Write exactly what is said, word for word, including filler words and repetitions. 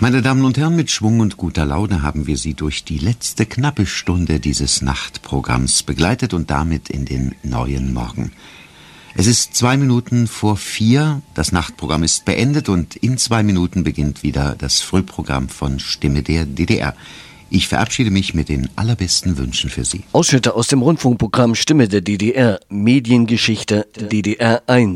Meine Damen und Herren, mit Schwung und guter Laune haben wir Sie durch die letzte knappe Stunde dieses Nachtprogramms begleitet und damit in den neuen Morgen. Es ist zwei Minuten vor vier, das Nachtprogramm ist beendet und in zwei Minuten beginnt wieder das Frühprogramm von Stimme der D D R. Ich verabschiede mich mit den allerbesten Wünschen für Sie. Ausschnitte aus dem Rundfunkprogramm Stimme der D D R, Mediengeschichte D D R eins.